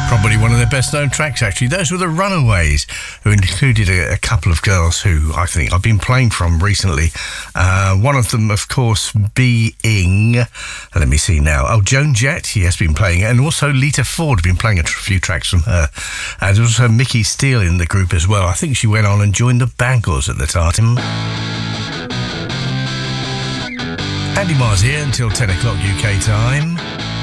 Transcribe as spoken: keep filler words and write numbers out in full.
Probably one of their best known tracks, actually. Those were the Runaways, who included a, a couple of girls who I think I've been playing from recently. Uh, one of them, of course, being, let me see now, oh, Joan Jett, he has been playing, and also Lita Ford, been playing a tr- few tracks from her. And there's also Mickey Steele in the group as well. I think she went on and joined the Bangles at the time. Andy Mars here until ten o'clock U K time.